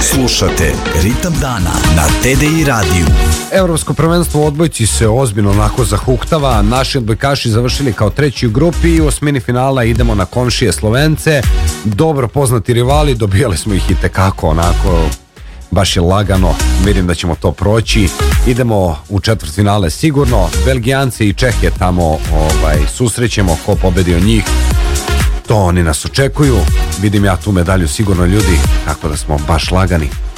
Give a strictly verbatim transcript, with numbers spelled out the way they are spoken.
Slušate Ritam dana na T D I radiju. Evropsko prvenstvo u odbojci se ozbiljno onako zahuktava. Naši odbojkaši završili kao treći u grupi i u osmini finala idemo na komšije Slovence. Dobro poznati rivali, dobijali smo ih i tekako onako, baš je lagano. Vidim da ćemo to proći. Idemo u četvrtfinale sigurno. Belgijanci i Čehe tamo ovaj, susrećemo. Ko pobedi od njih, to oni nas očekuju. Vidim ja tu medalju sigurno, ljudi, tako da smo baš lagani.